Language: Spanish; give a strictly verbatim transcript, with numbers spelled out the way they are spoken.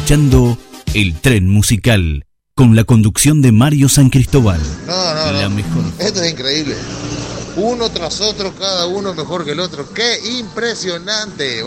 escuchando El Tren Musical, con la conducción de Mario San Cristóbal. No, no, la no. Mejor. Esto es increíble. Uno tras otro, cada uno mejor que el otro. ¡Qué impresionante!